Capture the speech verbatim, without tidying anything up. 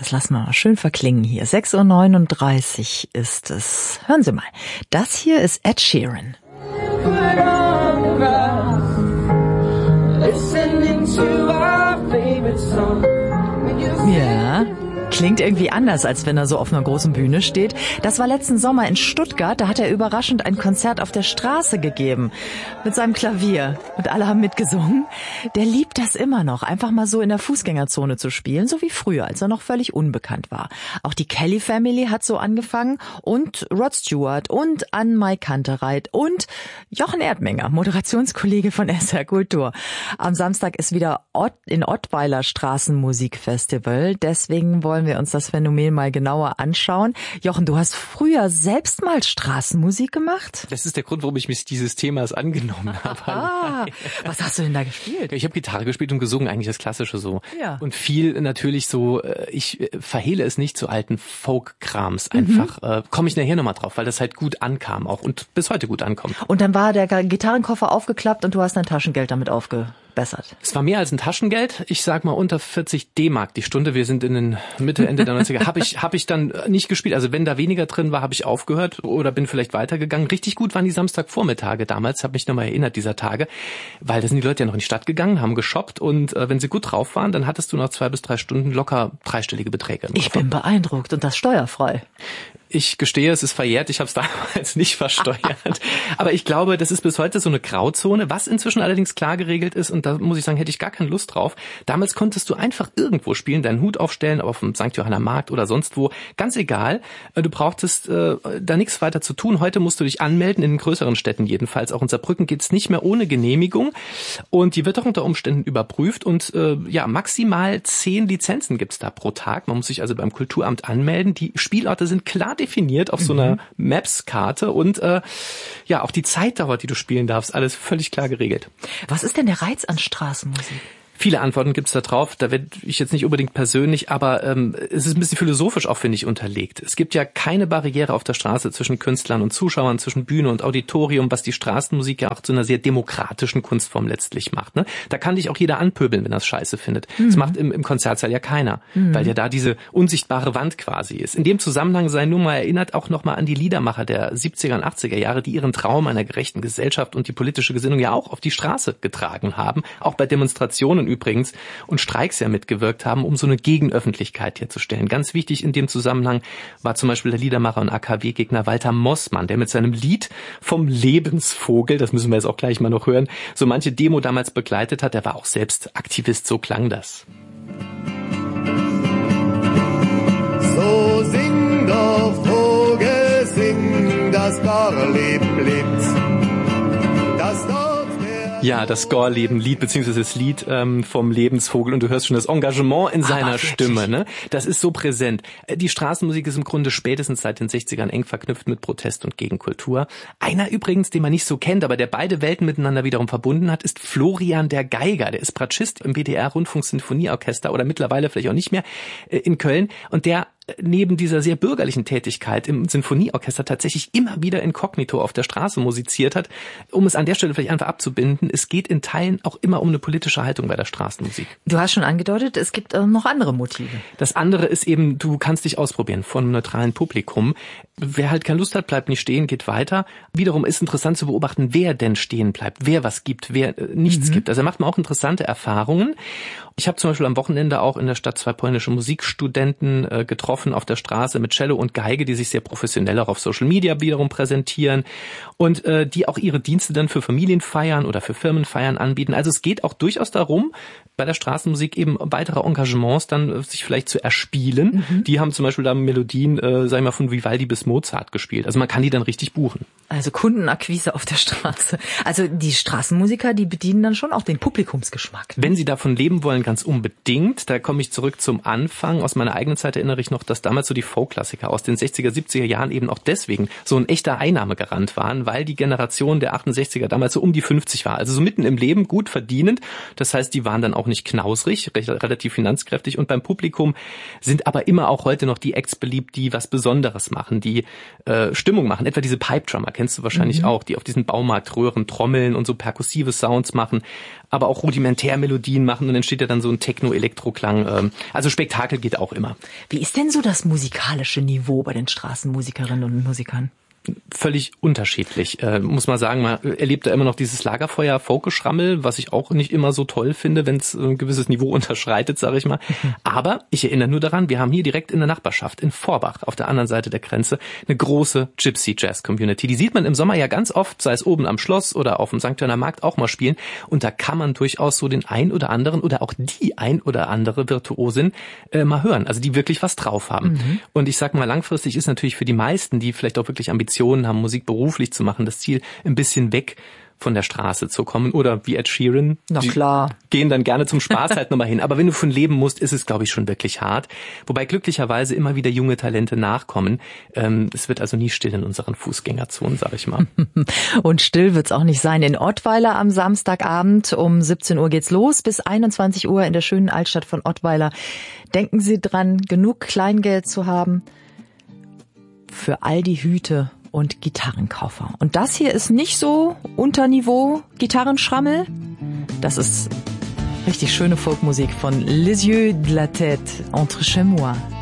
Das lassen wir mal schön verklingen hier. sechs Uhr neununddreißig ist es. Hören Sie mal. Das hier ist Ed Sheeran. Ja, klingt irgendwie anders, als wenn er so auf einer großen Bühne steht. Das war letzten Sommer in Stuttgart. Da hat er überraschend ein Konzert auf der Straße gegeben. Mit seinem Klavier. Und alle haben mitgesungen. Der liebt das immer noch, einfach mal so in der Fußgängerzone zu spielen. So wie früher, als er noch völlig unbekannt war. Auch die Kelly Family hat so angefangen. Und Rod Stewart und Ann-Mai Kantereit und Jochen Erdmenger, Moderationskollege von S R Kultur. Am Samstag ist wieder Ott in Ottweiler Straßenmusikfestival. Deswegen wollen wir uns das Phänomen mal genauer anschauen. Jochen, du hast früher selbst mal Straßenmusik gemacht? Das ist der Grund, warum ich mich dieses Themas angenommen habe. Ah, was hast du denn da gespielt? Ich habe Gitarre gespielt und gesungen, eigentlich das Klassische so. Ja. Und viel natürlich so, ich verhehle es nicht zu alten Folk-Krams einfach. Mhm. Komme ich nachher nochmal drauf, weil das halt gut ankam auch und bis heute gut ankommt. Und dann war der Gitarrenkoffer aufgeklappt und du hast dein Taschengeld damit aufgebessert. Es war mehr als ein Taschengeld. Ich sag mal unter vierzig D-Mark die Stunde. Wir sind in den Mitte, Ende der neunziger. Habe ich, hab ich dann nicht gespielt. Also wenn da weniger drin war, habe ich aufgehört oder bin vielleicht weitergegangen. Richtig gut waren die Samstagvormittage damals. Habe mich nochmal erinnert dieser Tage. Weil da sind die Leute ja noch in die Stadt gegangen, haben geshoppt und äh, wenn sie gut drauf waren, dann hattest du noch zwei bis drei Stunden locker dreistellige Beträge. Ich bin beeindruckt und das steuerfrei. Ich gestehe, es ist verjährt. Ich habe es damals nicht versteuert. Aber ich glaube, das ist bis heute so eine Grauzone, was inzwischen allerdings klar geregelt ist. Und da muss ich sagen, hätte ich gar keine Lust drauf. Damals konntest du einfach irgendwo spielen, deinen Hut aufstellen, auf dem Sankt Johanner Markt oder sonst wo. Ganz egal. Du brauchtest äh, da nichts weiter zu tun. Heute musst du dich anmelden, in den größeren Städten jedenfalls. Auch in Saarbrücken geht's nicht mehr ohne Genehmigung. Und die wird auch unter Umständen überprüft. Und äh, ja, maximal zehn Lizenzen gibt's da pro Tag. Man muss sich also beim Kulturamt anmelden. Die Spielorte sind klar definiert auf so einer Maps-Karte und äh, ja, auch die Zeitdauer, die du spielen darfst, alles völlig klar geregelt. Was ist denn der Reiz an Straßenmusik? Viele Antworten gibt's da drauf, da werde ich jetzt nicht unbedingt persönlich, aber ähm, es ist ein bisschen philosophisch auch, finde ich, unterlegt. Es gibt ja keine Barriere auf der Straße zwischen Künstlern und Zuschauern, zwischen Bühne und Auditorium, was die Straßenmusik ja auch zu einer sehr demokratischen Kunstform letztlich macht. Ne? Da kann dich auch jeder anpöbeln, wenn er es scheiße findet. Mhm. Das macht im, im Konzertsaal ja keiner, mhm. weil ja da diese unsichtbare Wand quasi ist. In dem Zusammenhang sei nur mal erinnert auch nochmal an die Liedermacher der siebziger und achtziger Jahre, die ihren Traum einer gerechten Gesellschaft und die politische Gesinnung ja auch auf die Straße getragen haben, auch bei Demonstrationen übrigens und Streiks ja mitgewirkt haben, um so eine Gegenöffentlichkeit herzustellen. Ganz wichtig in dem Zusammenhang war zum Beispiel der Liedermacher und A K W-Gegner Walter Mossmann, der mit seinem Lied vom Lebensvogel, das müssen wir jetzt auch gleich mal noch hören, so manche Demo damals begleitet hat. Er war auch selbst Aktivist, so klang das. So sing doch, Vogel, sing, das Gorleben lebt, das dort. Ja, das Gorleben-Lied, beziehungsweise das Lied ähm, vom Lebensvogel. Und du hörst schon das Engagement in seiner Stimme. Ne? Das ist so präsent. Die Straßenmusik ist im Grunde spätestens seit den sechzigern eng verknüpft mit Protest und Gegenkultur. Einer übrigens, den man nicht so kennt, aber der beide Welten miteinander wiederum verbunden hat, ist Florian der Geiger. Der ist Bratschist im W D R-Rundfunk-Sinfonieorchester oder mittlerweile vielleicht auch nicht mehr äh, in Köln. Und der neben dieser sehr bürgerlichen Tätigkeit im Sinfonieorchester tatsächlich immer wieder inkognito auf der Straße musiziert hat, um es an der Stelle vielleicht einfach abzubinden. Es geht in Teilen auch immer um eine politische Haltung bei der Straßenmusik. Du hast schon angedeutet, es gibt äh, noch andere Motive. Das andere ist eben, du kannst dich ausprobieren vor einem neutralen Publikum. Wer halt keine Lust hat, bleibt nicht stehen, geht weiter. Wiederum ist interessant zu beobachten, wer denn stehen bleibt, wer was gibt, wer äh, nichts mhm. gibt. Also macht man auch interessante Erfahrungen. Ich habe zum Beispiel am Wochenende auch in der Stadt zwei polnische Musikstudenten äh, getroffen auf der Straße mit Cello und Geige, die sich sehr professionell auch auf Social Media wiederum präsentieren und äh, die auch ihre Dienste dann für Familienfeiern oder für Firmenfeiern anbieten. Also es geht auch durchaus darum, bei der Straßenmusik eben weitere Engagements dann äh, sich vielleicht zu erspielen. Mhm. Die haben zum Beispiel da Melodien, äh, sag ich mal, von Vivaldi bis Mozart gespielt. Also man kann die dann richtig buchen. Also Kundenakquise auf der Straße. Also die Straßenmusiker, die bedienen dann schon auch den Publikumsgeschmack. Wenn sie davon leben wollen, ganz unbedingt. Da komme ich zurück zum Anfang. Aus meiner eigenen Zeit erinnere ich noch auch, dass damals so die Folk-Klassiker aus den sechziger, siebziger Jahren eben auch deswegen so ein echter Einnahmegarant waren, weil die Generation der achtundsechziger damals so um die fünfzig war. Also so mitten im Leben, gut verdienend. Das heißt, die waren dann auch nicht knausrig, recht, relativ finanzkräftig. Und beim Publikum sind aber immer auch heute noch die Acts beliebt, die was Besonderes machen, die äh, Stimmung machen. Etwa diese Pipe-Drummer, kennst du wahrscheinlich mhm. auch, die auf diesen Baumarktröhren trommeln und so perkussive Sounds machen, aber auch Rudimentärmelodien machen und dann entsteht ja dann so ein Techno-Elektroklang. Also Spektakel geht auch immer. Wie ist denn so das musikalische Niveau bei den Straßenmusikerinnen und Musikern? Völlig unterschiedlich, äh, muss man sagen. Man erlebt da immer noch dieses Lagerfeuer-Folkgeschrammel, was ich auch nicht immer so toll finde, wenn es ein gewisses Niveau unterschreitet, sage ich mal. Mhm. Aber ich erinnere nur daran, wir haben hier direkt in der Nachbarschaft, in Vorbach, auf der anderen Seite der Grenze, eine große Gypsy-Jazz-Community. Die sieht man im Sommer ja ganz oft, sei es oben am Schloss oder auf dem Sankt Johanner Markt auch mal spielen. Und da kann man durchaus so den ein oder anderen oder auch die ein oder andere Virtuosin äh, mal hören, also die wirklich was drauf haben. Mhm. Und ich sag mal, langfristig ist natürlich für die meisten, die vielleicht auch wirklich Ambitionen haben, Musik beruflich zu machen, das Ziel, ein bisschen weg von der Straße zu kommen. Oder wie Ed Sheeran. Na klar. Gehen dann gerne zum Spaß halt nochmal hin. Aber wenn du von leben musst, ist es, glaube ich, schon wirklich hart. Wobei glücklicherweise immer wieder junge Talente nachkommen. Ähm, es wird also nie still in unseren Fußgängerzonen, sag ich mal. Und still wird's auch nicht sein. In Ottweiler am Samstagabend um siebzehn Uhr geht's los. Bis einundzwanzig Uhr in der schönen Altstadt von Ottweiler. Denken Sie dran, genug Kleingeld zu haben für all die Hüte und Gitarrenkaufer. Und das hier ist nicht so Unterniveau Gitarrenschrammel. Das ist richtig schöne Folkmusik von Les Yeux de la Tête entre chez moi.